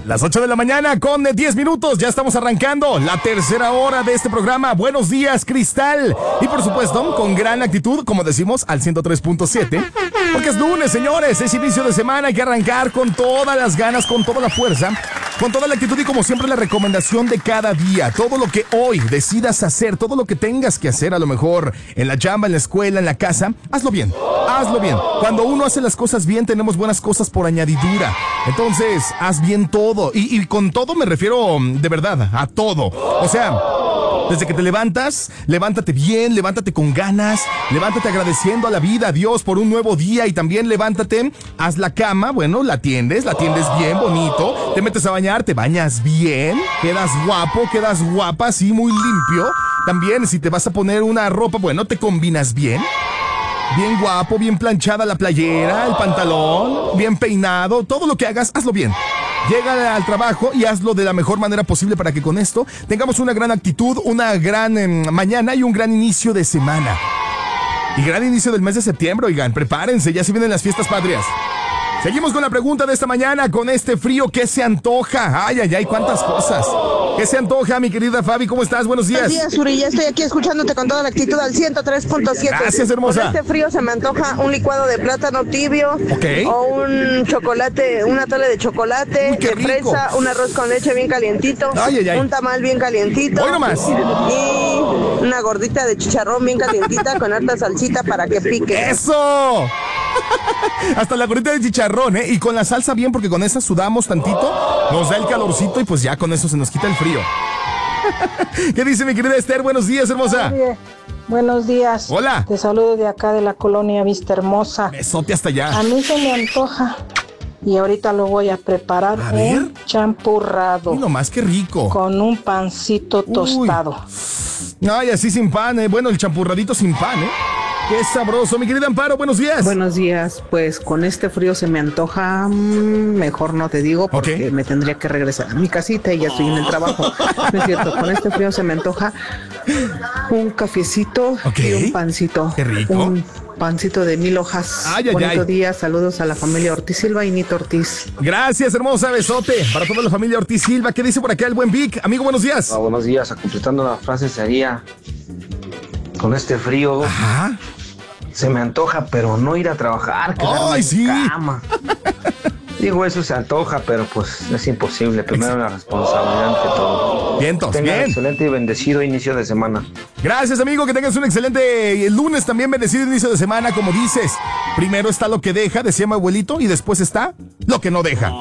Las 8 de la mañana con 10 minutos, ya estamos arrancando la tercera hora de este programa. Buenos días, Cristal. Y por supuesto, con gran actitud, como decimos, al 103.7. Porque es lunes, señores, es inicio de semana, hay que arrancar con todas las ganas, con toda la fuerza, con toda la actitud y como siempre la recomendación de cada día. Todo lo que hoy decidas hacer, todo lo que tengas que hacer, a lo mejor en la chamba, en la escuela, en la casa, hazlo bien, hazlo bien. Cuando uno hace las cosas bien, tenemos buenas cosas por añadidura. Entonces, haz bien todo. Y con todo me refiero de verdad, a todo. O sea, desde que te levantas, levántate bien, levántate con ganas, levántate agradeciendo a la vida, a Dios por un nuevo día y también levántate, haz la cama, bueno, la tiendes bien, bonito, te metes a bañar, te bañas bien, quedas guapo, quedas guapa, así muy limpio. También si te vas a poner una ropa, bueno, te combinas bien. Bien guapo, bien planchada la playera, el pantalón, bien peinado, todo lo que hagas, hazlo bien. Llega al trabajo y hazlo de la mejor manera posible para que con esto tengamos una gran actitud, una gran mañana y un gran inicio de semana. Y gran inicio del mes de septiembre, oigan, prepárense, ya se vienen las fiestas patrias. Seguimos con la pregunta de esta mañana, con este frío, ¿qué se antoja? Ay, ay, ay, cuántas cosas. ¿Qué se antoja, mi querida Fabi? ¿Cómo estás? Buenos días. Buenos días, Uri. Ya estoy aquí escuchándote con toda la actitud al 103.7. Gracias, hermosa. Con este frío se me antoja un licuado de plátano tibio. Okay. O un chocolate, un atole de chocolate, qué de rico. Fresa, un arroz con leche bien calientito. Ay, ay, ay. Un tamal bien calientito. Hoy nomás. Y una gordita de chicharrón bien calientita con harta salsita para que pique. ¡Eso! Hasta la gorrita de chicharrón, ¿eh? Y con la salsa bien, porque con esa sudamos tantito, nos da el calorcito y pues ya con eso se nos quita el frío. ¿Qué dice mi querida Esther? Buenos días, hermosa. Buenos días. Hola. Te saludo de acá de la colonia Vista Hermosa. Besote hasta allá. A mí se me antoja y ahorita lo voy a preparar A ver. un champurrado Uy, nomás, qué rico. con un pancito tostado. Ay, así sin pan, ¿eh? Bueno, el champurradito sin pan, ¿eh? Qué sabroso. Mi querida Amparo, buenos días. Buenos días, pues con este frío se me antoja, mejor no te digo porque me tendría que regresar a mi casita y ya estoy en el trabajo. No es cierto, con este frío se me antoja un cafecito y un pancito. Qué rico. Un pancito de 1000 hojas. Ay, ay, Bonito ay. día, saludos a la familia Ortiz Silva y Nito Ortiz. Gracias, hermosa, besote para toda la familia Ortiz Silva. ¿Qué dice por acá el buen Vic? Amigo, buenos días. Buenos días, completando la frase sería, con este frío, Ajá. se me antoja, pero no ir a trabajar, quedarme ¡Ay, sí! en cama. Digo, eso se antoja, pero pues es imposible. Primero la responsabilidad ante todo. Vientos, Tenga bien. excelente y bendecido inicio de semana. Gracias, amigo, que tengas un excelente lunes, también bendecido inicio de semana, como dices. Primero está lo que deja, decía mi abuelito, y después está lo que no deja.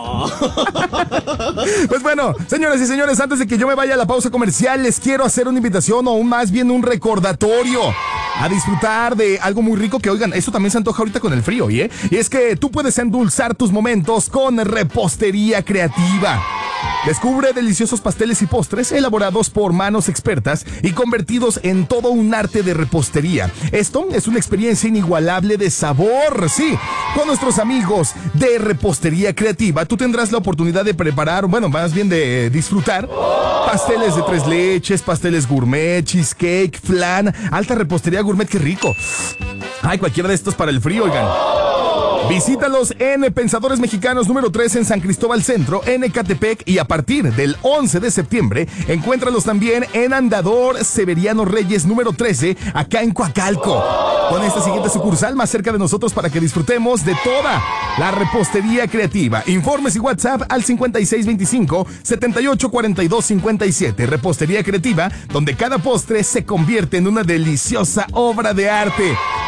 Pues bueno, señoras y señores, antes de que yo me vaya a la pausa comercial, les quiero hacer una invitación o más bien un recordatorio a disfrutar de algo muy rico que, oigan, esto también se antoja ahorita con el frío, ¿eh? Y es que tú puedes endulzar tus momentos con Repostería Creativa. Descubre deliciosos pasteles y postres elaborados por manos expertas y convertidos en todo un arte de repostería. Esto es una experiencia inigualable de sabor, sí. Con nuestros amigos de Repostería Creativa, tú tendrás la oportunidad de preparar, bueno, más bien de disfrutar pasteles de 3 leches, pasteles gourmet, cheesecake, flan, alta repostería gourmet, qué rico. Ay, cualquiera de estos para el frío, oigan. Visítalos en Pensadores Mexicanos número 3 en San Cristóbal Centro, en Ecatepec, y a partir del 11 de septiembre, encuéntralos también en Andador Severiano Reyes número 13, acá en Coacalco. Con esta siguiente sucursal más cerca de nosotros para que disfrutemos de toda la repostería creativa. Informes y WhatsApp al 5625-784257. Repostería Creativa, donde cada postre se convierte en una deliciosa obra de arte.